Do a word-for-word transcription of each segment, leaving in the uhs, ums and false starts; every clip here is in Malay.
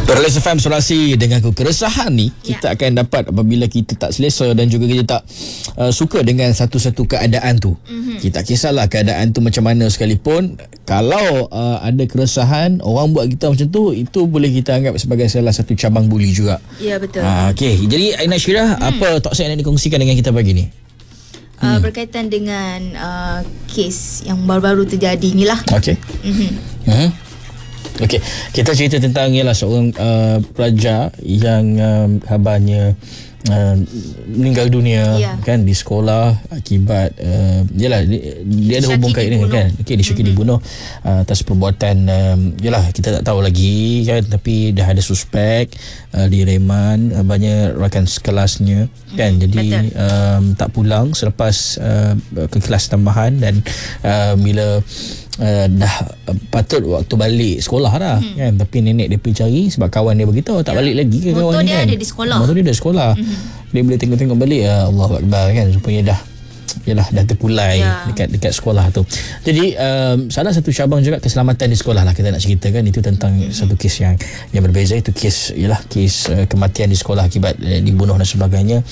Perlis F M Surasi dengan aku. Keresahan ni kita ya. akan dapat apabila kita tak selesa dan juga kita tak uh, suka dengan satu-satu keadaan tu. Mm-hmm. Kita tak kisahlah keadaan tu macam mana sekalipun, kalau uh, ada keresahan, orang buat kita macam tu, itu boleh kita anggap sebagai salah satu cabang buli juga. Ya, betul. Uh, Okey, jadi Aina Syirah, hmm. apa tok saya nak dikongsikan dengan kita pagi ni? Uh, hmm. Berkaitan dengan uh, kes yang baru-baru terjadi ni lah. Okey. Mm-hmm. Hmm. Okey, kita cerita tentang ialah seorang uh, pelajar yang um, khabarnya uh, meninggal dunia yeah. kan di sekolah akibat uh, yalah dia, dia ada hubung kait dengan kan. Okey, disyaki mm-hmm. dibunuh uh, atas perbuatan um, yalah kita tak tahu lagi kan, tapi dah ada suspek uh, di reman, uh, banyak rakan sekelasnya kan. Jadi um, tak pulang selepas uh, ke kelas tambahan dan uh, bila Uh, dah uh, patut waktu balik sekolah dah hmm. kan, tapi nenek dia pergi cari sebab kawan dia beritahu tak ya. balik lagi ke motor kawan dia kan. ada di sekolah motor dia ada di sekolah hmm. dia boleh tengok-tengok balik, ya Allah Akbar kan, supaya dah yalah dah terpulai ya. dekat dekat sekolah tu. Jadi um, salah satu cabang juga keselamatan di sekolah lah kita nak ceritakan, itu tentang hmm. satu kes yang yang berbeza, itu kes yalah kes uh, kematian di sekolah akibat uh, dibunuh dan sebagainya.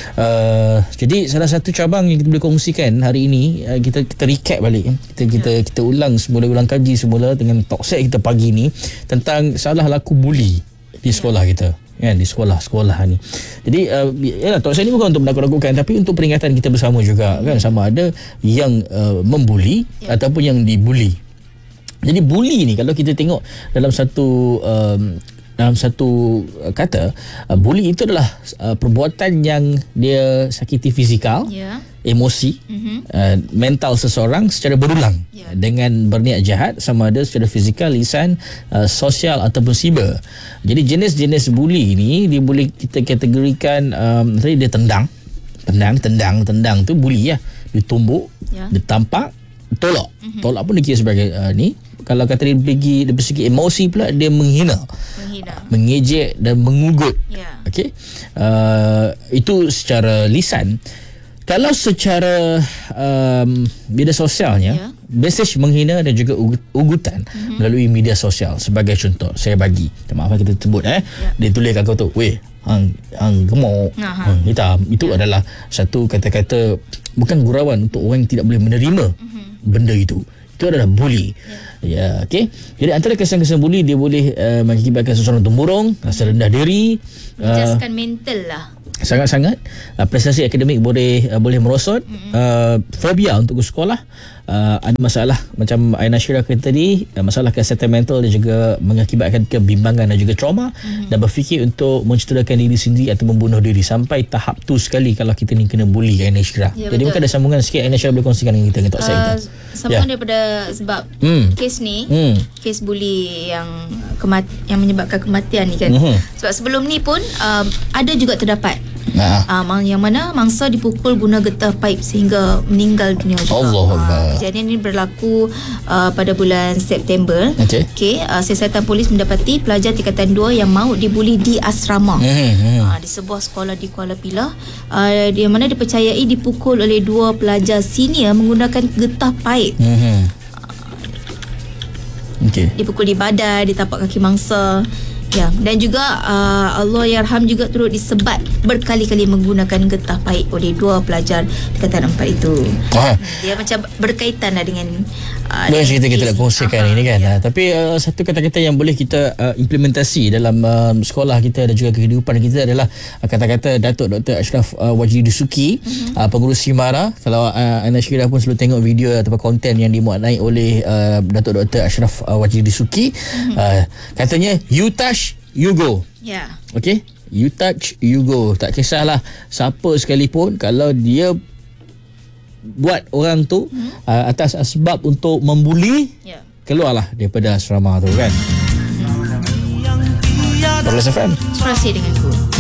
Uh, jadi salah satu cabang yang kita boleh kongsikan hari ini, uh, kita kita recap balik, kita kita ya. kita ulang semula, ulang kaji semula dengan talk set kita pagi ni tentang salah laku buli di sekolah ya. kita kan, di sekolah-sekolah ni. Jadi uh, yalah, talk set ni bukan untuk menakut-nakutkan, tapi untuk peringatan kita bersama juga kan, sama ada yang uh, membuli ya. ataupun yang dibuli. Jadi buli ni kalau kita tengok dalam satu um, dalam satu kata, uh, buli itu adalah uh, perbuatan yang dia sakiti fizikal, yeah. emosi, mm-hmm. uh, mental seseorang secara berulang yeah. dengan berniat jahat, sama ada secara fizikal, lisan, uh, sosial ataupun siber. Jadi jenis-jenis buli ni dia boleh kita kategorikan, um, tadi dia tendang, tendang, tendang, tendang tu buli ya. Ditumbuk, yeah. ditampak, tolak. Mm-hmm. Tolak pun dikira sebagai uh, ni. Kalau kata dia pergi dari segi emosi pula, dia menghina, menghina. mengejek dan mengugut. Yeah. Okey. Uh, itu secara lisan. Kalau secara um, media sosialnya, yeah. mesej menghina dan juga ugutan mm-hmm. melalui media sosial. Sebagai contoh, saya bagi, maaf kita sebut eh, yeah. dia tulis kat kau tu, weh, hang hang gemuk, hang hitam. Itu yeah. adalah satu kata-kata bukan gurauan untuk orang yang tidak boleh menerima mm-hmm. benda itu. Itu adalah buli. Ya, ya okey. Jadi antara kesan-kesan buli, dia boleh uh, mengakibatkan seseorang temurung, rasa rendah diri, menjejaskan uh, mental lah. Sangat-sangat uh, prestasi akademik boleh uh, boleh merosot, mm-hmm. uh, fobia untuk ke sekolah, uh, ada masalah macam Aina Syirah kata tadi, uh, masalah kesihatan mental dan juga mengakibatkan kebimbangan dan juga trauma, mm-hmm. dan berfikir untuk mencederakan diri sendiri atau membunuh diri, sampai tahap tu sekali kalau kita ni kena buli Aina Syirah. Ya, jadi mungkin ada sambungan sikit Aina Syirah boleh kongsikan dengan kita dengan Tok Syed kita. Sambungan ya. daripada sebab hmm. kes ni, hmm. kes buli yang kemat- yang menyebabkan kematian ni kan. Hmm. Sebab sebelum ni pun um, ada juga terdapat Nah. Uh, yang mana mangsa dipukul guna getah paip sehingga meninggal dunia juga. Allah Allah. Uh, kejadian ini berlaku uh, pada bulan September. Okey. Okay, uh, siasatan polis mendapati pelajar tingkatan dua yang maut dibuli di asrama. Hmm, hmm. Uh, di sebuah sekolah di Kuala Pilah, uh, di mana dipercayai dipukul oleh dua pelajar senior menggunakan getah paip. Hmm. Uh, Okey. Dipukul di badan, di tapak kaki mangsa. Ya, dan juga uh, Allahyarham juga turut disebat berkali-kali menggunakan getah paip oleh dua pelajar tingkatan empat itu. Aha. Dia macam berkaitan lah dengan uh, dengan cerita kita nak kongsikan ini kan. Ya. Uh, tapi uh, satu kata-kata yang boleh kita uh, implementasi dalam uh, sekolah kita dan juga kehidupan kita adalah uh, kata-kata Datuk Doktor Ashraf uh, Wajdi Dusuki, uh-huh. uh, pengurus Simara. Kalau uh, Aina Syirah pun selalu tengok video atau konten yang dimuat naik oleh uh, Datuk Doktor Ashraf uh, Wajdi Dusuki, uh-huh. uh, katanya you touch you go. Ya. Yeah. Okey, you touch you go. Tak kisahlah siapa sekalipun, kalau dia buat orang tu hmm. uh, atas asbab untuk membuli, yeah. keluarlah daripada asrama tu kan. Perlis F M. Terima kasih denganku.